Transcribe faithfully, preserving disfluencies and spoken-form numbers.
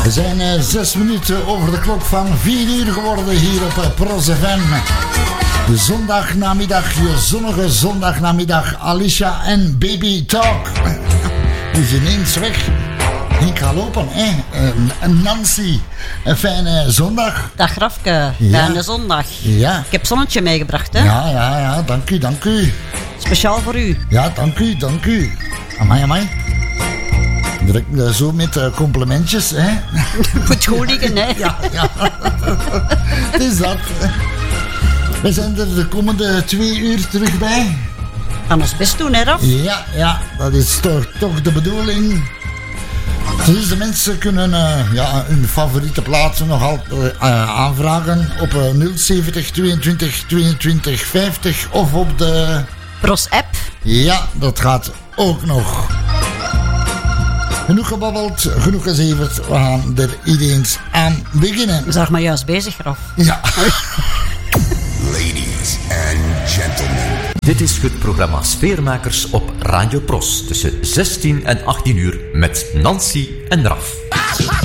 We zijn uh, zes minuten over de klok van vier uur geworden hier op uh, Pros F M. De zondagnamiddag, je zonnige zondagnamiddag. Alicia en Baby Talk. Dus ineens weg. Ik ga lopen, hè. Uh, Nancy, een fijne zondag. Dag Rafke, fijne ja. zondag. Ja. Ik heb zonnetje meegebracht, hè. Ja, ja, ja, dank u, dank u. Speciaal voor u. Ja, dank u, dank u. Amai, amai. Druk uh, zo met uh, complimentjes, hè. Moet goed liggen, hè. Ja, ja. Het is dat. We zijn er de komende twee uur terug bij. Gaan ons best doen, hè, Raf? Ja, ja, dat is toch, toch de bedoeling. Dus de mensen kunnen uh, ja, hun favoriete plaatsen nog altijd uh, aanvragen op uh, nul zeventig tweeëntwintig tweeëntwintig vijftig of op de... Pros app. Ja, dat gaat ook nog. Genoeg gebabbeld, genoeg gezeverd. We gaan er ineens aan beginnen. We zijn maar juist bezig, Raf. Ja. Ladies and gentlemen. Dit is het programma Sfeermakers op Radio Pros tussen zestien en achttien uur met Nancy en Raf.